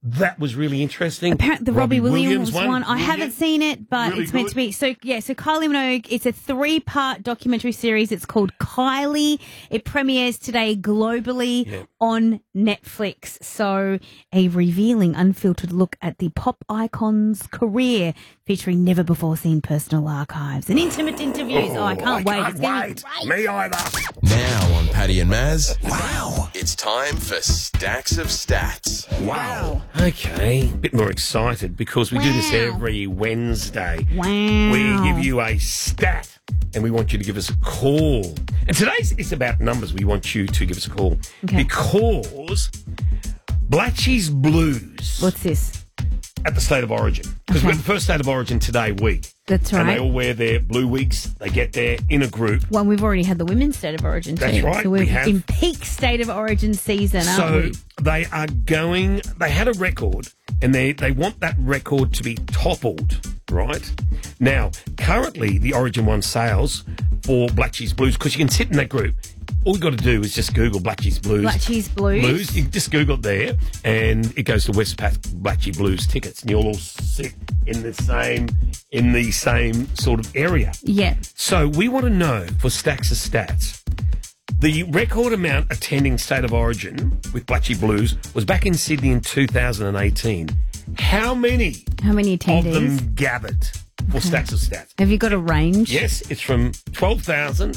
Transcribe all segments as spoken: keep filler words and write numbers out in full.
That was really interesting. Apparently, the Robbie, Robbie Williams, Williams one. one. I Brilliant. haven't seen it, but Really it's meant good. to be. So, yeah, so Kylie Minogue, it's a three-part documentary series. It's called Kylie. It premieres today globally Yeah. on Netflix. So, a revealing, unfiltered look at the pop icon's career, featuring never-before-seen personal archives and intimate interviews. Oh, I can't I wait. can't It's gonna wait. be great. Me either. Now on Paddy and Maz. Wow. It's time for Stacks of Stats. Wow. Okay, a bit more excited because we do this Wow. every Wednesday. Wow. We give you a stat and we want you to give us a call. And today's it's about numbers. We want you to give us a call Okay. because Blatchy's Blues What's this? at the State of Origin. Because Okay. we're at the first State of Origin today week. That's And they right. all wear their blue wigs. They get there in a group. Well, we've already had the women's State of Origin too. That's right, So we're we have. in peak State of Origin season, aren't So we? they are going, they had a record and they, they want that record to be toppled, right? Now, currently the Origin One sales for Blatchy's Blues, because you can sit in that group, all you got to do is just Google Blatchy's Blues. Blatchy's Blues. Blues. You just Google it there and it goes to Westpac Blatchy Blues tickets and you'll all sit in the same, in the same sort of area. Yeah. So we want to know for Stacks of Stats, the record amount attending State of Origin with Blatchy Blues was back in Sydney in two thousand eighteen. How many How many of attendees? them gathered for Stacks of Stats? Have you got a range? Yes, it's from twelve thousand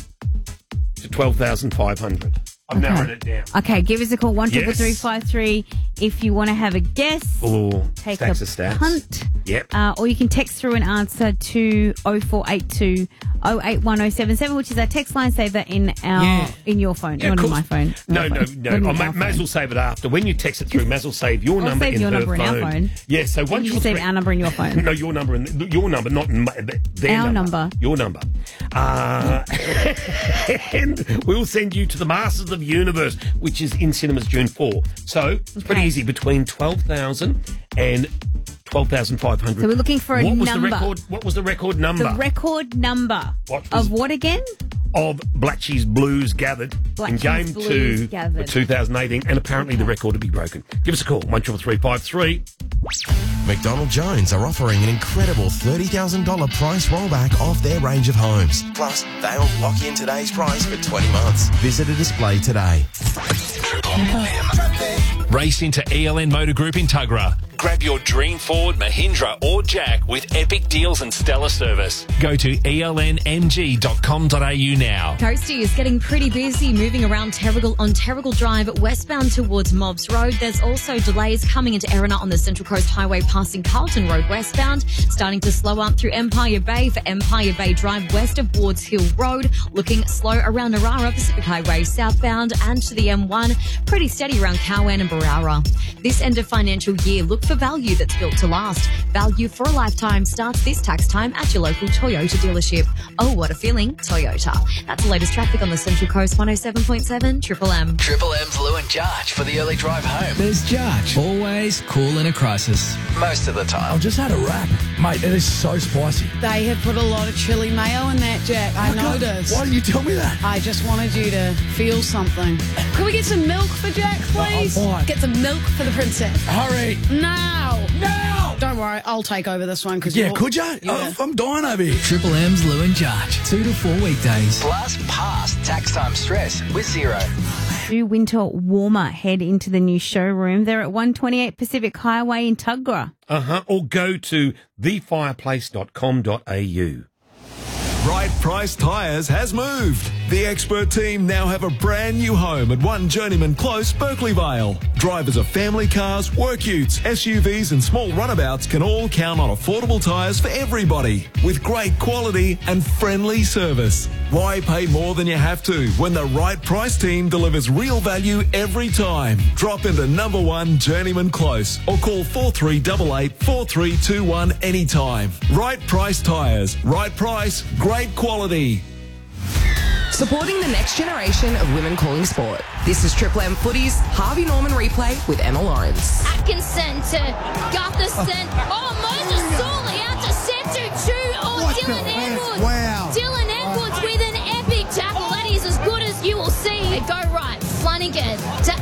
to twelve thousand five hundred. I've Okay. narrowed it down. Okay, give us a call, one triple Yes. three five three if you want to have a guess. Or Take Stacks a of Stats. punt. Yep. Uh, or you can text through an answer to oh four eight two oh eight one oh seven seven, which is our text line. Save that in our Yeah. in your phone, Yeah, of not in course. my phone. No, Your no, phone. no. Not in Oh, our Ma- Maz phone. will save it after. When you text it through, Maz will save your I'll number save in your her number in our phone. phone. Yeah, so And once you you're save three- our number in your phone. No, your number and your number, not m- their Our number. number. Your number. Uh, and we'll send you to the Masters of the Universe, which is in cinemas June fourth. So it's pretty Okay. easy, between twelve thousand and twelve thousand five hundred. So we're looking for a what was number. The record, what was the record number The record number What was- of what again? of Blatchy's Blues gathered Blatchy's in Game Blues two gathered. for two thousand eighteen? And apparently the record will be broken. Give us a call, one triple three five three. McDonald Jones are offering an incredible thirty thousand dollars price rollback of their range of homes. Plus, they'll lock in today's price for twenty months. Visit a display today. Race into E L N Motor Group in Tuggerah. Grab your dream Ford, Mahindra or Jack with epic deals and stellar service. Go to E L N M G dot com dot a u now. Coastie is getting pretty busy moving around Terrigal on Terrigal Drive westbound towards Mobbs Road. There's also delays coming into Erina on the Central Coast Highway passing Carlton Road westbound. Starting to slow up through Empire Bay for Empire Bay Drive west of Wards Hill Road. Looking slow around Narara Pacific Highway southbound and to the M one. Pretty steady around Cowan and Barara. This end of financial year, look for value that's built to last. Value for a lifetime starts this tax time at your local Toyota dealership. Oh, what a feeling, Toyota. That's the latest traffic on the Central Coast, one oh seven point seven Triple M. Triple M's Lou and Jarch for the early drive home. There's Jarch, always cool in a crisis. Most of the time. I've just had a wrap. Mate, it is so spicy. They have put a lot of chili mayo in that, Jack. I God, noticed. why didn't you tell me that? I just wanted you to feel something. Could we get some milk for Jack, please? Oh, fine. Get some milk for the princess. Hurry. Now. Now! Don't worry, I'll take over this one. Cause Yeah, you're- could you? Yeah. Oh, I'm dying over here. Triple M's Lou and Jarch. Two to four weekdays. Plus, past tax time stress with zero. Do winter warmer head into the new showroom. They're at one twenty-eight Pacific Highway in Tuggerah. Uh-huh. Or go to the fireplace dot com dot a u. Right Price Tyres has moved. The expert team now have a brand new home at one Journeyman Close, Berkeley Vale. Drivers of family cars, work utes, S U Vs and small runabouts can all count on affordable tyres for everybody with great quality and friendly service. Why pay more than you have to when the Right Price team delivers real value every time? Drop into number one Journeyman Close or call four three eight eight, four three two one anytime. Right Price Tyres. Right price, great quality. Supporting the next generation of women calling sport. This is Triple M Footy's Harvey Norman replay with Emma Lawrence. Atkinson to Gutherson. Oh, Moses Sawley out to centre two. Oh, What Dylan the heck? Edwards. Wow. Dylan Edwards with an epic tackle. That is as good as you will see. Go right. Flanagan to